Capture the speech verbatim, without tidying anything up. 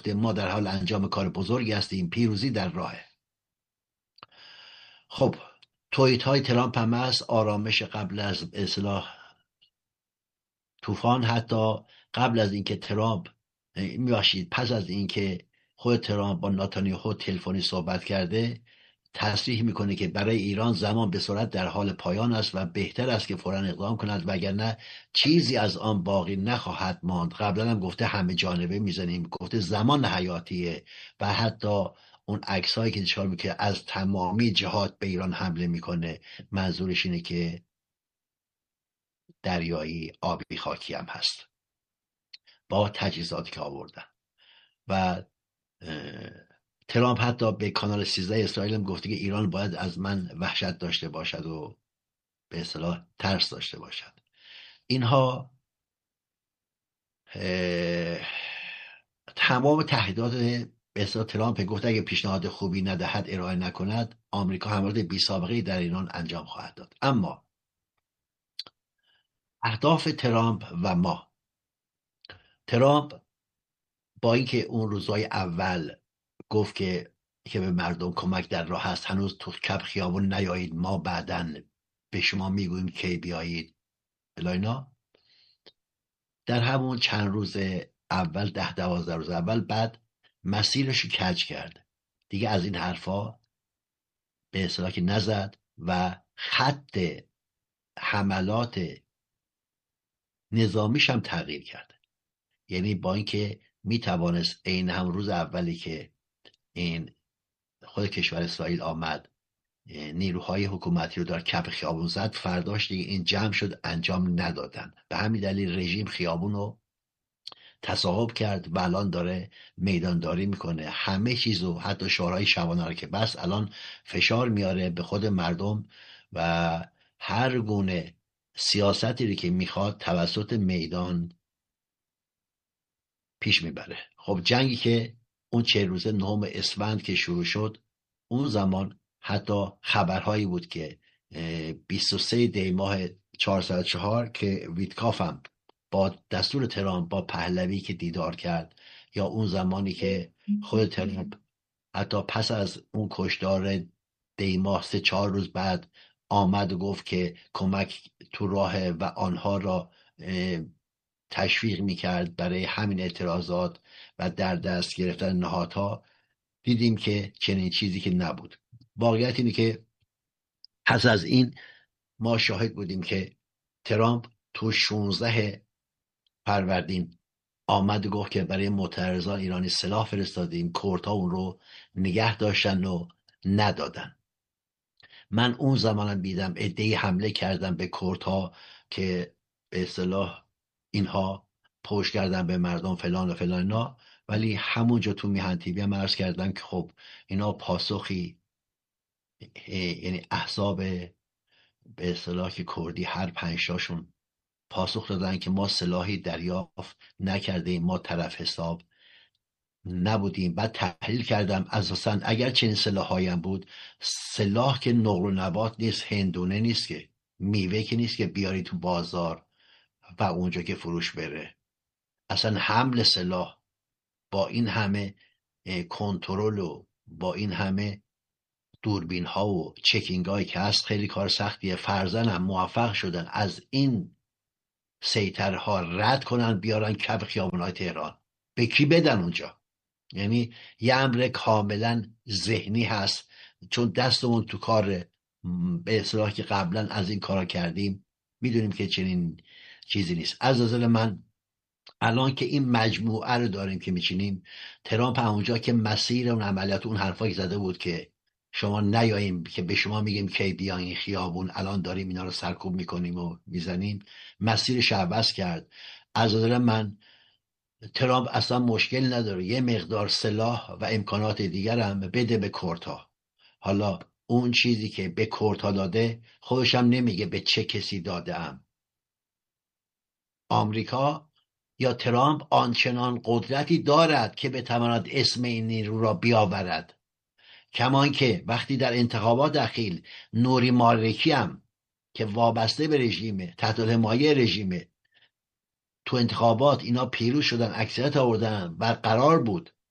گفته ما در حال انجام کار بزرگی هستیم، پیروزی در راهه. خب توییت های ترامپ هم هست، آرامش قبل از اصلاح طوفان. حتی قبل از اینکه ترامپ میباشید پس از اینکه خود ترامپ با نتانیاهو تلفنی صحبت کرده، تصریح میکنه که برای ایران زمان به سرعت در حال پایان است و بهتر است که فوراً اقدام کند وگرنه چیزی از آن باقی نخواهد ماند. قبلا هم گفته همه جانبه میزنیم، گفته زمان حیاتیه و حتی اون عکس هایی که انتشار میکنه از تمامی جهات به ایران حمله میکنه، منظورش اینه که دریایی، آبی، خاکی هم هست با تجهیزاتی که آوردن. و ترامپ حتی به کانال سیزده اسرائیل هم گفته که ایران باید از من وحشت داشته باشد و به اصطلاح ترس داشته باشد. اینها تمام تهدیدات به اصطلاح ترامپ. گفته اگه پیشنهاد خوبی ندهد، ارائه نکند، آمریکا حملات بی سابقه در ایران انجام خواهد داد. اما اهداف ترامپ و ما، ترامپ با اینکه اون روزهای اول گفت که که به مردم کمک در راه هست، هنوز تو کف خیابون نیایید، ما بعداً به شما میگوییم کی بیایید بلاینا، در همون چند روز اول، ده دوازده روز اول، بعد مسیرش کج کرد دیگه، از این حرفا به اصطلاح که نزد و خط حملات نظامیش هم تغییر کرد. یعنی با اینکه میتوانست عین هم روز اولی که این خود کشور اسرائیل آمد نیروهای حکومتی رو در کف خیابون زد، فرداش دیگه این جمع شد، انجام ندادن. به همین دلیل رژیم خیابون رو تصاحب کرد و الان داره میدانداری میکنه، همه چیزو، حتی شورای شبانه رو که بس، الان فشار میاره به خود مردم و هر گونه سیاستی رو که میخواد توسط میدان پیش میبره. خب جنگی که اون چه روزه نهم اسفند که شروع شد، اون زمان حتی خبرهایی بود که بیست و سه دی ماه چهارصد و چهار که ویتکاف هم با دستور ترامپ با پهلوی که دیدار کرد، یا اون زمانی که خود ترامپ حتی پس از اون کشدار دی ماه سه چهار روز بعد آمد و گفت که کمک تو راه و آنها را تشویق میکرد برای همین اعتراضات و در دست گرفتن نهادها، دیدیم که چنین چیزی که نبود. واقعیت اینه که پس از این ما شاهد بودیم که ترامپ تو شانزده فروردین آمد و گفت که برای معترضان ایرانی سلاح فرستادیم، کردها اون رو نگه داشتن و ندادن. من اون زمانم دیدم عده‌ای حمله کردن به کردها که به اصطلاح اینها پشت کردن به مردم فلان و فلان اینا، ولی همونجا تو میهن تیوی هم عرض کردم که خب اینا پاسخی، یعنی احزاب به اصطلاح که کردی هر پنجتاشون پاسخ دادن که ما سلاحی دریافت نکردیم، ما طرف حساب نبودیم. بعد تحلیل کردم اساسا اگر چنین سلاحایی هم بود، سلاح که نقل و نبات نیست، هندونه نیست، که میوه که نیست که بیاری تو بازار و اونجا که فروش بره. اصلا حمل سلاح با این همه کنترل و با این همه دوربین ها و چکینگ هایی که هست خیلی کار سختیه. فرزن هم موفق شدن از این سیطرها رد کنن، بیارن کف خیابون‌های تهران. به کی بدن اونجا؟ یعنی یه امر کاملا ذهنی هست، چون دستمون تو کار به اصطلاح که قبلا از این کارا کردیم، میدونیم که چنین چیزی نیست. از نظر من الان که این مجموعه رو داریم که میچینیم، ترامپ اونجا که مسیر اون عملیات، اون حرفایی زده بود که شما نیاییم که به شما میگیم کی بیاین این خیابون، الان داریم اینا رو سرکوب میکنیم و میزنیم، مسیرش عوض کرد. از نظر من ترامپ اصلا مشکل نداره یه مقدار سلاح و امکانات دیگر هم بده به کردها. حالا اون چیزی که به کردها داده خودش هم نمیگه به چه کسی داده ام. آمریکا یا ترامپ آنچنان قدرتی دارد که بتواند اسم این نیرو را بیاورد، کمان که وقتی در انتخابات اخیر نوری مالکی هم که وابسته به رژیمه، تحت حمایه رژیمه، تو انتخابات اینا پیروز شدن، اکثریت آوردن و قرار بود